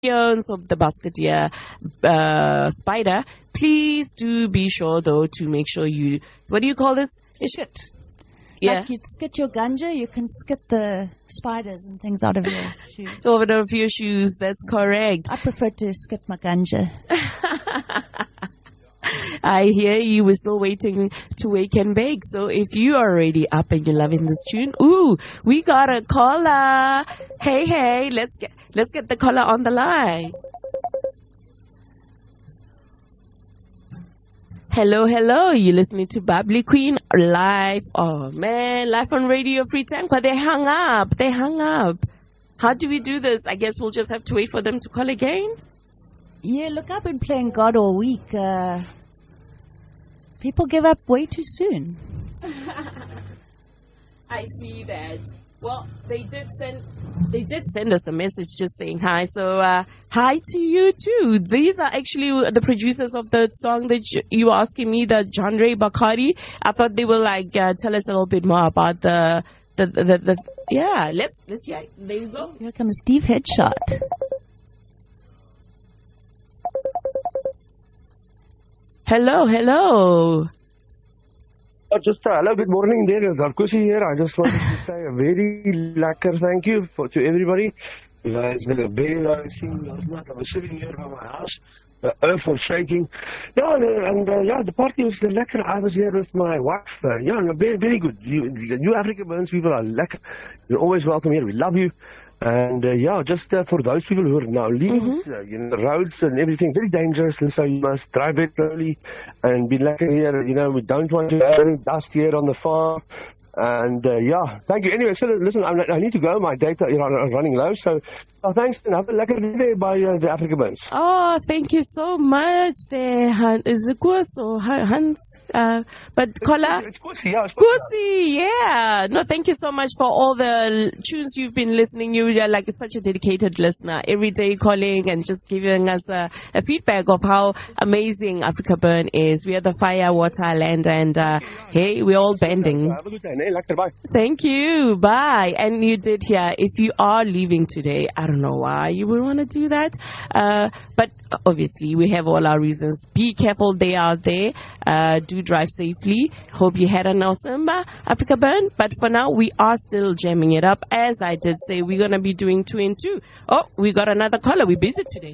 champions of the basket here, Spider. Please do be sure, though, to make sure you, what do you call this? Skit. Yeah. Like you'd skit your ganja, you can skit the spiders and things out of your shoes. Out of your shoes, that's correct. I prefer to skit my ganja. I hear you were still waiting to wake and bake. So if you are already up and you're loving this tune, ooh, we got a caller. Hey, let's get the caller on the line. Hello. You're listening to Bubbly Queen live. Oh man, live on Radio Free Tankwa. They hung up. How do we do this? I guess we'll just have to wait for them to call again. Yeah, look, I've been playing God all week. People give up way too soon. I see that. Well, they did send us a message just saying hi. So hi to you too. These are actually the producers of the song that you were asking me, the John Ray Bacardi. I thought they will tell us a little bit more about the yeah. Let's yeah. There you go. Here comes Steve Headshot. Hello. Hello, good morning there. It's Arkusi here. I just wanted to say a very lekker thank you to everybody. It's been a very long scene last night. I was sitting here by my house, the earth was shaking. Yeah, the party was lekker. I was here with my wife. Very, very good. You Africa Burns people are lekker. You're always welcome here. We love you. And just for those people who are now leaving, the roads and everything very dangerous, and so you must drive it slowly and be lucky here. We don't want to have any dust here on the farm. And thank you. Anyway, so listen, I need to go. My data is running low, so thanks and have a lekker day there by the Africa Burns. Oh, thank you so much there, Hans. Is it Koos or Hans? But Kola? It's Kosi, yeah. Kosi, yeah. No, thank you so much for all the tunes you've been listening. You are like such a dedicated listener, every day calling and just giving us a feedback of how amazing Africa Burn is. We are the fire, water, land, and hey, we're all bending. Have a good day. Lekker, bye. Thank you. Bye. And you did hear, if you are leaving today, I don't know why you would want to do that. But obviously, we have all our reasons. Be careful they out there. Do drive safely. Hope you had an awesome Africa Burn. But for now, we are still jamming it up. As I did say, we're going to be doing 2 and 2. Oh, we got another caller. We're busy today.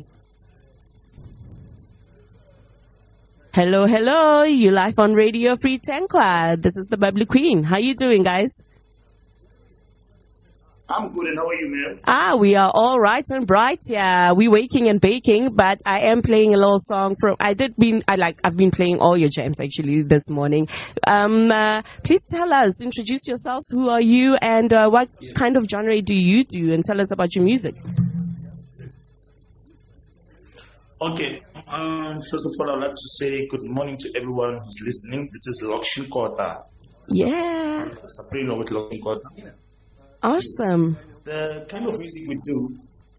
Hello. You live on Radio Free Tankwa. This is the Bubbly Queen. How you doing, guys? I'm good, and how are you, man? We are all right and bright. Yeah, we waking and baking, but I am playing a little song from. I've been playing all your jams actually this morning. Please tell us, introduce yourselves. Who are you, and what kind of genre do you do? And tell us about your music. Okay. First of all, I'd like to say good morning to everyone who's listening. This is Lokshin Kota. Yeah. Sabrina with Lokshin Kota. Awesome. The kind of music we do,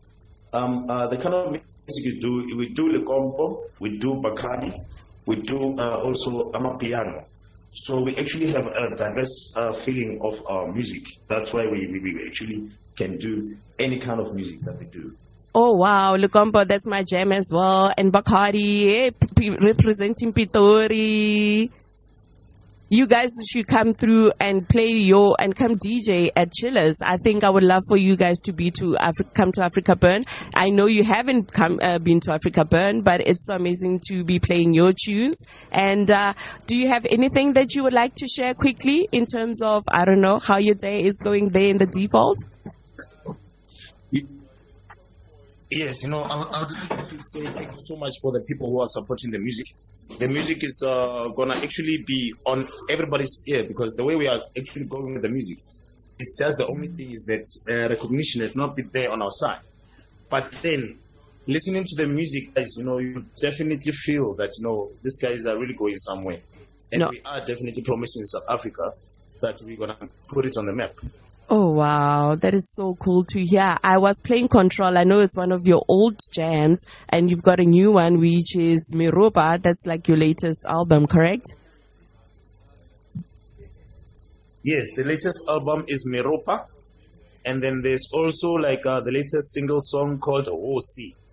we do Lekompo, we do Bacardi, we do also Amapiano. So we actually have a diverse feeling of our music. That's why we actually can do any kind of music that we do. Oh wow, Lekompo, that's my jam as well. And Bacardi, representing Pitori. You guys should come through and play and come DJ at Chillers. I think I would love for you guys to come to Africa Burn. I know you haven't been to Africa Burn, but it's so amazing to be playing your tunes. And do you have anything that you would like to share quickly in terms of, I don't know, how your day is going there in the default? Yes, I would like to say thank you so much for the people who are supporting the music. The music is going to actually be on everybody's ear, because the way we are actually going with the music, it's just the only thing is that recognition has not been there on our side. But then, listening to the music, guys, you definitely feel that, these guys are really going somewhere. And we are definitely promising South Africa that we're going to put it on the map. Oh, wow. That is so cool to hear. I was playing Control. I know it's one of your old jams, and you've got a new one, which is Miropa. That's like your latest album, correct? Yes, the latest album is Miropa. And then there's also the latest single song called OC.